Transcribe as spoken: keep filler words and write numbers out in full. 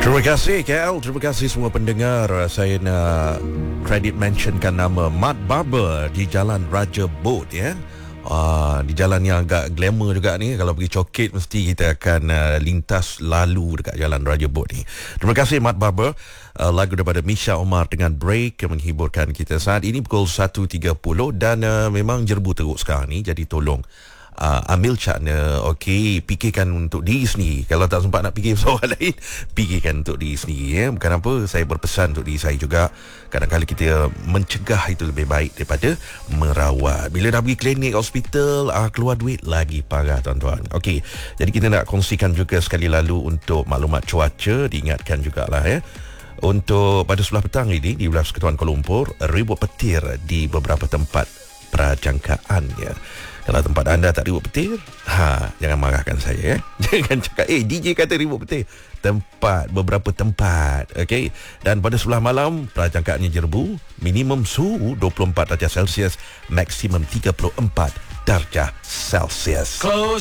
Terima kasih K L, terima kasih semua pendengar. Saya nak credit mentionkan nama Mat Barber di Jalan Raja Bot ya. Uh, di jalan yang agak glamour juga ni. Kalau pergi Coket mesti kita akan uh, lintas lalu dekat Jalan Raja Bot ni. Terima kasih Mat Barber. Uh, lagu daripada Misha Omar dengan Break yang menghiburkan kita saat ini pukul satu tiga puluh. Dan uh, memang jerbu teruk sekarang ni. Jadi tolong Uh, ambil cara, okey, fikirkan untuk diri sendiri. Kalau tak sempat nak fikir pasal orang lain, fikirkan untuk diri sendiri ya. Bukan apa, saya berpesan untuk diri saya juga. Kadang-kadang kita mencegah itu lebih baik daripada merawat. Bila dah pergi klinik, hospital, uh, keluar duit lagi parah tuan-tuan. Okey, jadi kita nak kongsikan juga sekali lalu untuk maklumat cuaca. Diingatkan jugalah ya, untuk pada sebelah petang ini di wilayah Persekutuan Kuala Lumpur, ribut petir di beberapa tempat prajangkaannya. Kalau tempat anda tak ribut petir, ha, jangan marahkan saya ya. Jangan cakap, eh D J kata ribut petir. Tempat, beberapa tempat. Okey. Dan pada sebelah malam, prajangkaannya jerbu. Minimum suhu dua puluh empat darjah Celsius, maksimum tiga puluh empat darjah Celsius. Close